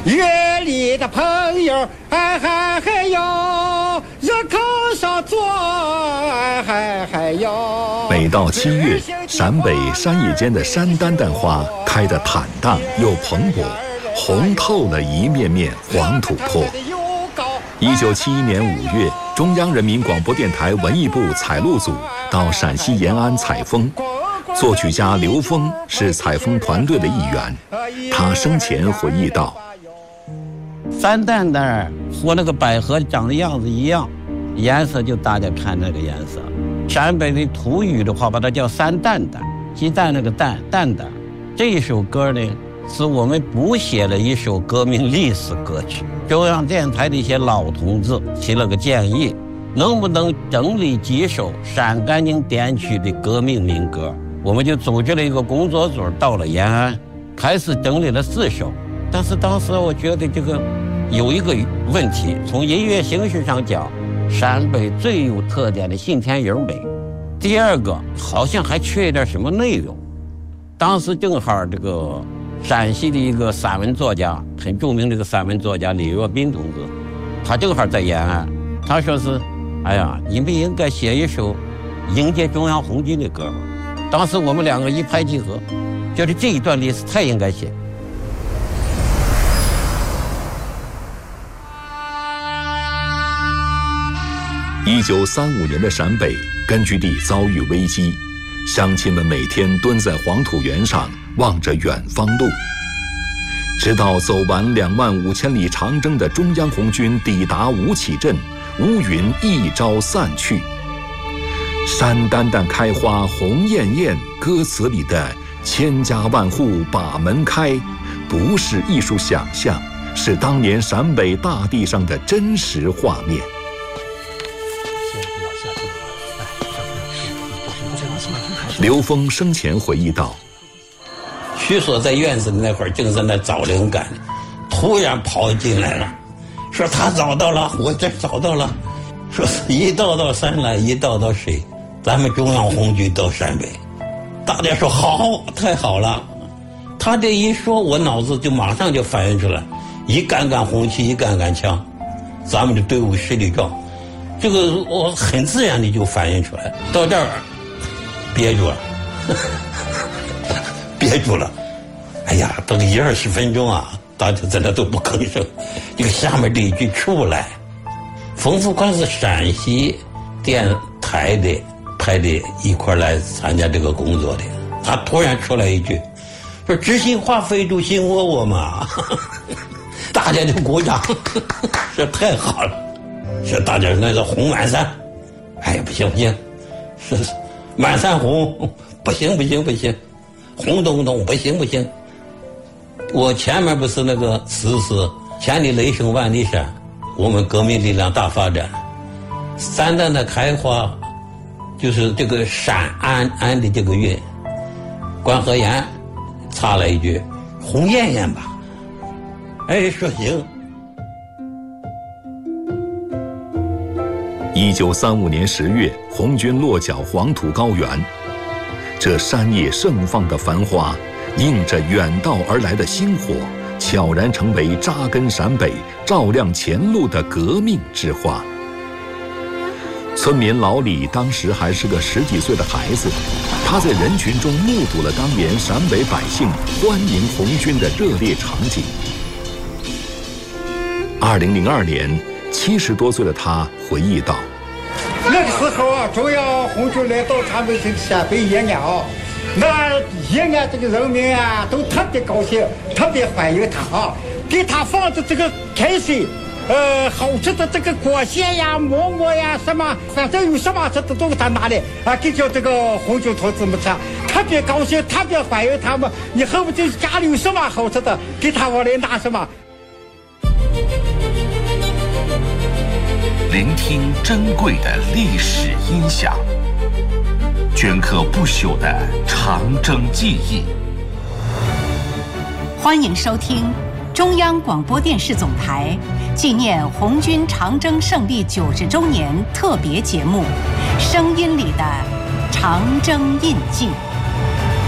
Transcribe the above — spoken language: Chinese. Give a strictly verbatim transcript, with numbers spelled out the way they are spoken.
约里的朋友，哎嗨嗨哟，热炕上坐，哎嗨嗨哟。 每到七月，陕北山野间的山丹丹花开得坦荡又蓬勃，红透了一面面黄土坡。一九七一年五月，中央人民广播电台文艺部采录组到陕西延安采风，作曲家刘峰是采风团队的一员。他生前回忆道： 山丹丹和那个百合长的样子一样，颜色就大家看那个颜色。陕北的土语的话，把它叫山丹丹，鸡蛋那个蛋蛋蛋。这一首歌呢，是我们补写了一首革命历史歌曲。中央电台的一些老同志提了个建议，能不能整理几首陕甘宁滇区的革命民歌？我们就组织了一个工作组，到了延安，开始整理了四首。但是当时我觉得这个有一个问题，从音乐形式上讲，陕北最有特点的信天营美。第二个好像还缺一点什么内容。当时正好这个陕西的一个散文作家，很著名的一个散文作家李若宾同志，他正好在延安，他说是，哎呀，你们应该写一首迎接中央红军的歌吧。当时我们两个一拍即合，觉得这一段历史太应该写。 一九三五年的陕北根据地遭遇危机，乡亲们每天蹲在黄土原上望着远方路，直到走完两万五千里长征的中央红军抵达吴起镇，乌云一朝散去。山丹丹开花红艳艳歌词里的千家万户把门开，不是艺术想象，是当年陕北大地上的真实画面。刘峰生前回忆道： 徐所在院子里那会儿正在那找灵感，突然跑进来了，说他找到了，我这找到了，说一道道山来一道道水，咱们中央红军到陕北。大家说好，太好了。他这一说，我脑子就马上就反应出来，一杆杆红旗一杆杆枪，咱们的队伍十里壮，这个我很自然的就反应出来。到这儿憋住了憋住了，哎呀，等一二十分钟啊，大家在那都不吭声。这个下面这一句出不来。冯富宽是陕西电台的派的一块来参加这个工作的，他突然出来一句，说知心话非主心窝窝嘛大家就鼓掌说太好了，说大家那个红满山，哎呀不行不行，是满山红，不行不行不行，红彤彤不行不行。我前面不是那个词是千里雷声万里闪，我们革命力量大发展。三旦的开花就是这个陕安安的这个韵，关和岩插了一句红艳艳吧，哎说行。 一九三五年十月，红军落脚黄土高原，这山野盛放的繁花，映着远道而来的星火，悄然成为扎根陕北、照亮前路的革命之花。村民老李当时还是个十几岁的孩子，他在人群中目睹了当年陕北百姓欢迎红军的热烈场景。二零零二年，七十多岁的他回忆道： 那个时候啊，中央红军来到他们这个陕北延安啊，那延安这个人民啊都特别高兴，特别欢迎他啊，给他放的这个开水，呃，好吃的这个果馅呀、馍馍呀，什么反正有什么吃的都给他拿来啊，给叫这个红军同志们吃，特别高兴，特别欢迎他们。你恨不得家里有什么好吃的，给他往来拿什么。 聆听珍贵的历史音响，镌刻不朽的长征记忆。 欢迎收听中央广播电视总台纪念红军长征胜利九十周年特别节目《声音里的长征印记》。